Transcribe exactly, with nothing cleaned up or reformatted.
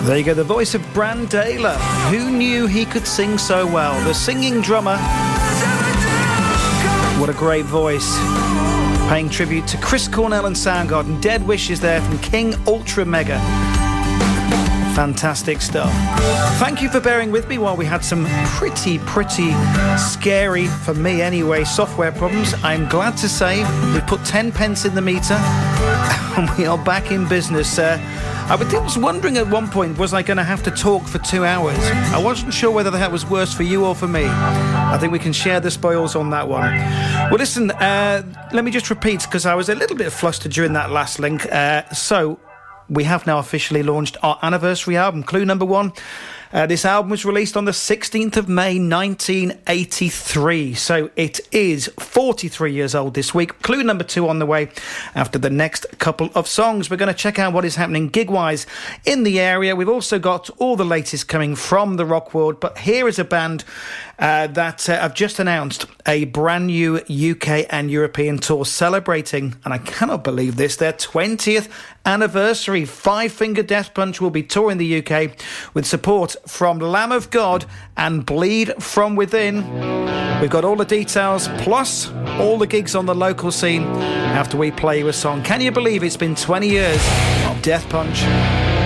There you go, the voice of Brandela. Who knew he could sing so well? The singing drummer. What a great voice. Paying tribute to Chris Cornell and Soundgarden. Dead Wishes there from King Ultra Mega. Fantastic stuff. Thank you for bearing with me while we had some pretty, pretty scary, for me anyway, software problems. I'm glad to say we put ten pence in the meter and we are back in business. Uh, I was wondering at one point, was I going to have to talk for two hours? I wasn't sure whether that was worse for you or for me. I think we can share the spoils on that one. Well, listen, uh, let me just repeat, because I was a little bit flustered during that last link. Uh, so... We have now officially launched our anniversary album, Clue Number One. Uh, this album was released on the sixteenth of May, nineteen eighty-three. So it is forty-three years old this week. Clue Number Two on the way after the next couple of songs. We're going to check out what is happening gig-wise in the area. We've also got all the latest coming from the rock world. But here is a band uh, that uh, have just announced a brand new U K and European tour celebrating, and I cannot believe this, their twentieth anniversary. Five Finger Death Punch will be touring the U K with support from Lamb of God and Bleed From Within. We've got all the details, plus all the gigs on the local scene after we play you a song. Can you believe it's been twenty years of Death Punch?